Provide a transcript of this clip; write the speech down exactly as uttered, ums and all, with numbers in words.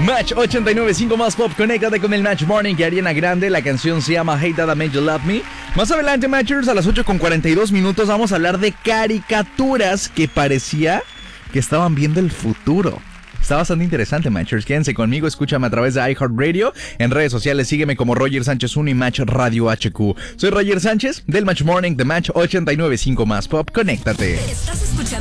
Match ochenta y nueve punto cinco más pop, conéctate con el Match Morning y Ariana Grande. La canción se llama Hey Dada Made You Love Me. Más adelante, Matchers, a las ocho con cuarenta y dos minutos vamos a hablar de caricaturas que parecía que estaban viendo el futuro. Está bastante interesante, Matchers. Quédense conmigo, escúchame a través de iHeartRadio. En redes sociales sígueme como Roger Sánchez uno y Match Radio H Q. Soy Roger Sánchez del Match Morning de Match ochenta y nueve punto cinco más pop. Conéctate. Estás escuchando